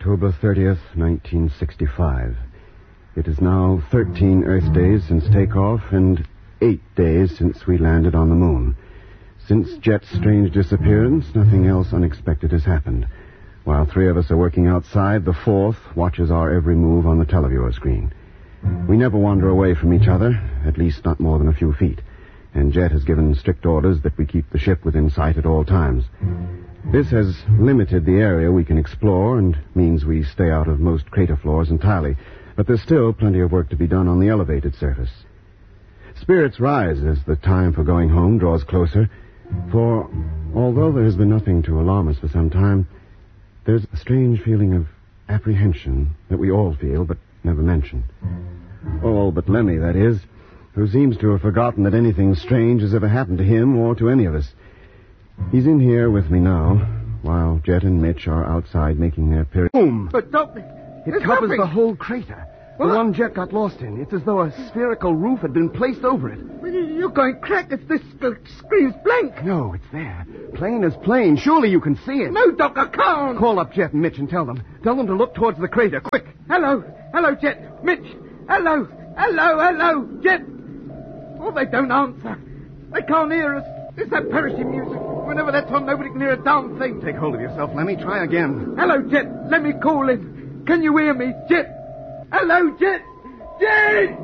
October 30th, 1965. It is now 13 Earth days since takeoff and 8 days since we landed on the moon. Since Jet's strange disappearance, nothing else unexpected has happened. While 3 of us are working outside, the 4th watches our every move on the televiewer screen. We never wander away from each other, at least not more than a few feet, and Jet has given strict orders that we keep the ship within sight at all times. This has limited the area we can explore and means we stay out of most crater floors entirely, but there's still plenty of work to be done on the elevated surface. Spirits rise as the time for going home draws closer, for although there has been nothing to alarm us for some time, there's a strange feeling of apprehension that we all feel but never mention. All but Lemmy, that is, who seems to have forgotten that anything strange has ever happened to him or to any of us. He's in here with me now, while Jet and Mitch are outside making their appearance. Boom! But don't... It covers the whole crater. The one Jet got lost in. It's as though a spherical roof had been placed over it. You're going crack if this screen's blank. No, it's there. Plain as plain. Surely you can see it. No, Doc, I can't. Call up Jet and Mitch and tell them. Tell them to look towards the crater, quick. Hello. Hello, Jet. Mitch. Hello. Hello, hello. Jet. Oh, they don't answer. They can't hear us. It's that perishing music. Whenever that's on, nobody can hear a darn thing. Take hold of yourself, Lemmy. Try again. Hello, Jet. Let me call in. Can you hear me, Jet? Hello, Jet. Jet!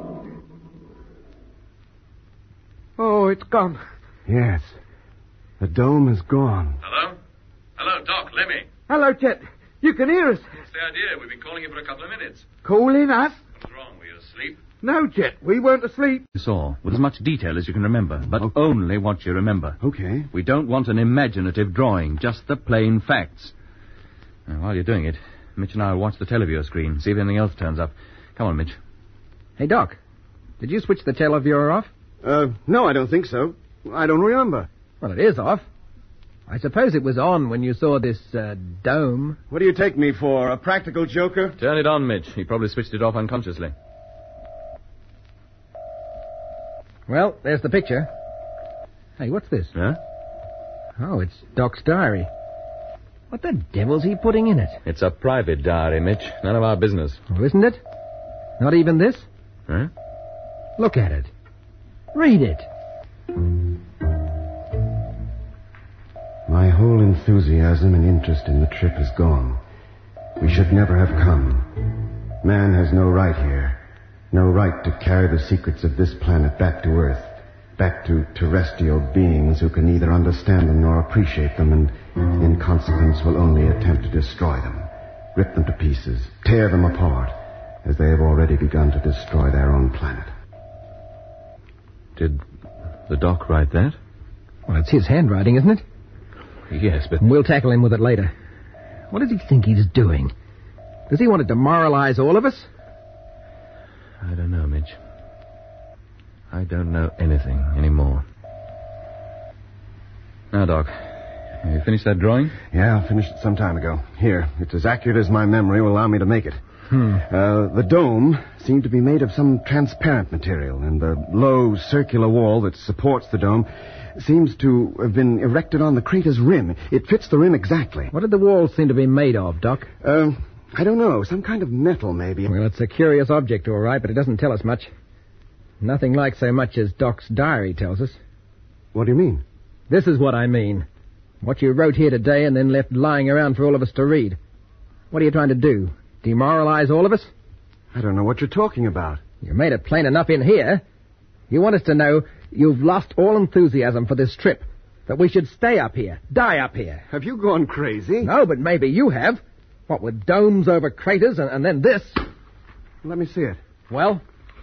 Oh, it's gone. Yes. The dome is gone. Hello? Hello, Doc. Lemmy. Hello, Jet. You can hear us. That's the idea. We've been calling you for a couple of minutes. Calling us? What's wrong? Were you asleep? No, Jet. We weren't asleep. You saw, with as much detail as you can remember, but only what you remember. Okay. We don't want an imaginative drawing, just the plain facts. Now, while you're doing it, Mitch and I will watch the televiewer screen, see if anything else turns up. Come on, Mitch. Hey, Doc, did you switch the televiewer off? No, I don't think so. I don't remember. Well, it is off. I suppose it was on when you saw this, dome. What do you take me for, a practical joker? Turn it on, Mitch. He probably switched it off unconsciously. Well, there's the picture. Hey, what's this? Huh? Oh, it's Doc's diary. What the devil's he putting in it? It's a private diary, Mitch. None of our business. Oh, isn't it? Not even this? Huh? Look at it. Read it. My whole enthusiasm and interest in the trip is gone. We should never have come. Man has no right here. No right to carry the secrets of this planet back to Earth. Back to terrestrial beings who can neither understand them nor appreciate them and, in consequence, will only attempt to destroy them. Rip them to pieces. Tear them apart, as they have already begun to destroy their own planet. Did the Doc write that? Well, it's his handwriting, isn't it? Yes, but... We'll tackle him with it later. What does he think he's doing? Does he want to demoralize all of us? I don't know, Mitch. I don't know anything anymore. Now, Doc, have you finished that drawing? Yeah, I finished it some time ago. Here, it's as accurate as my memory will allow me to make it. The dome seemed to be made of some transparent material, and the low circular wall that supports the dome seems to have been erected on the crater's rim. It fits the rim exactly. What did the walls seem to be made of, Doc? I don't know. Some kind of metal, maybe. Well, it's a curious object, all right, but it doesn't tell us much. Nothing like so much as Doc's diary tells us. What do you mean? This is what I mean. What you wrote here today and then left lying around for all of us to read. What are you trying to do? Demoralize all of us? I don't know what you're talking about. You made it plain enough in here. You want us to know you've lost all enthusiasm for this trip. That we should stay up here, die up here. Have you gone crazy? No, but maybe you have. What with domes over craters and then this. Let me see it. Well?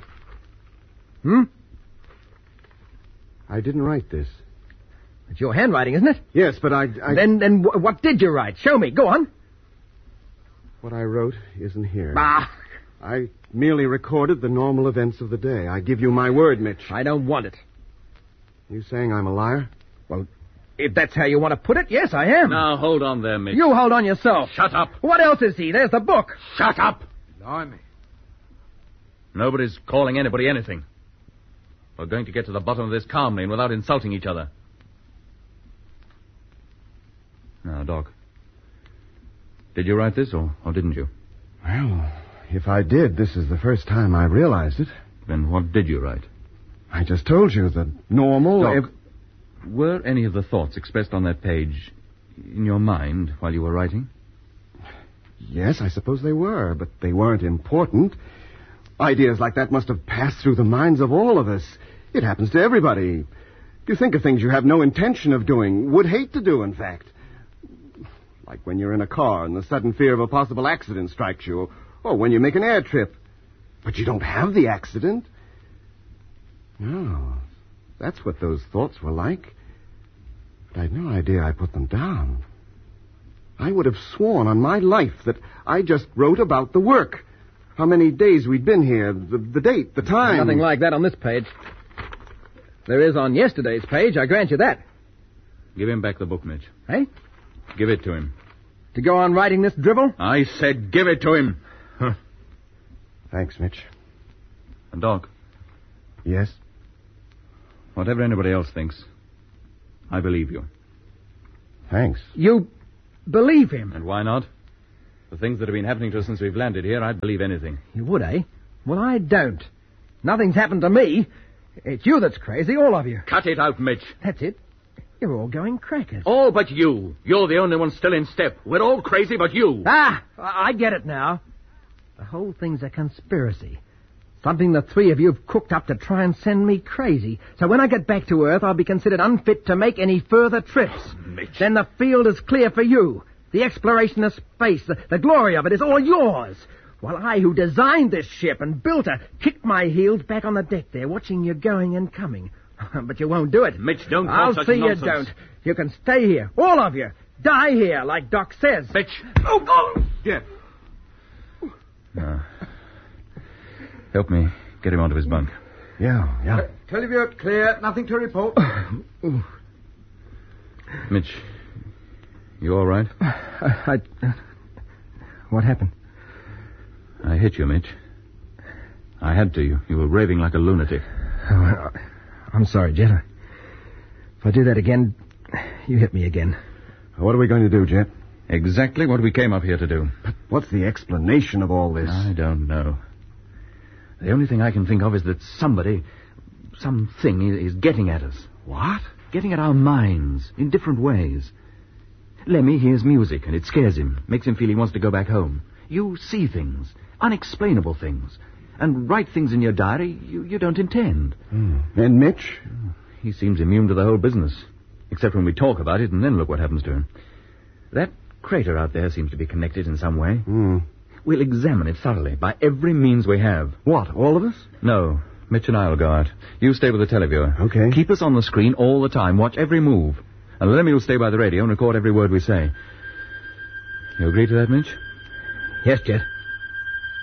I didn't write this. It's your handwriting, isn't it? Yes, but I... Then what did you write? Show me. Go on. What I wrote isn't here. Bah! I merely recorded the normal events of the day. I give you my word, Mitch. I don't want it. You saying I'm a liar? Well, if that's how you want to put it, yes, I am. Now, hold on there, Mitch. You hold on yourself. Shut up. What else is he? There's the book. Shut up. Blimey. Nobody's calling anybody anything. We're going to get to the bottom of this calmly and without insulting each other. Now, Doc, Did you write this, or didn't you? Well, if I did, this is the first time I realized it. Then what did you write? I just told you, the normal... Doc, were any of the thoughts expressed on that page in your mind while you were writing? Yes, I suppose they were, but they weren't important. Ideas like that must have passed through the minds of all of us. It happens to everybody. You think of things you have no intention of doing, would hate to do, in fact. Like when you're in a car and the sudden fear of a possible accident strikes you, or when you make an air trip. But you don't have the accident. No, that's what those thoughts were like. But I'd no idea I put them down. I would have sworn on my life that I just wrote about the work. How many days we'd been here, the date, the time. Nothing like that on this page. There is on yesterday's page, I grant you that. Give him back the book, Mitch. Eh? Give it to him. To go on writing this dribble? I said give it to him. Huh. Thanks, Mitch. And Doc, Yes? whatever anybody else thinks, I believe you. Thanks. You believe him? And why not? The things that have been happening to us since we've landed here, I'd believe anything. You would, eh? Well, I don't. Nothing's happened to me. It's you that's crazy, all of you. Cut it out, Mitch. That's it. You're all going crackers. All but you. You're the only one still in step. We're all crazy but you. Ah, I get it now. The whole thing's a conspiracy. Something the three of you have cooked up to try and send me crazy. So when I get back to Earth, I'll be considered unfit to make any further trips. Mitch. Then the field is clear for you. The exploration of space, the glory of it is all yours. While I, who designed this ship and built her, kick my heels back on the deck there, watching you going and coming. But you won't do it. Mitch, don't talk I'll such see nonsense. you don't. You can stay here, all of you. Die here, like Doc says. Mitch. Oh, Jeff. Help me get him onto his bunk. Yeah. Teleview clear. Nothing to report. Mitch, you all right? What happened? I hit you, Mitch. I had to. You were raving like a lunatic. Oh, I'm sorry, Jet. If I do that again, you hit me again. What are we going to do, Jet? Exactly what we came up here to do. But what's the explanation of all this? I don't know. The only thing I can think of is that something is getting at us. What? Getting at our minds in different ways. Lemmy hears music and it scares him, makes him feel he wants to go back home. You see things, unexplainable things, and write things in your diary you don't intend. And Mitch? He seems immune to the whole business, except when we talk about it, and then look what happens to him. That crater out there seems to be connected in some way. We'll examine it thoroughly, by every means we have. What, all of us? No, Mitch and I will go out. You stay with the televiewer. Okay. Keep us on the screen all the time. Watch every move. And Lemmy will stay by the radio and record every word we say. You agree to that, Mitch? Yes, Jet.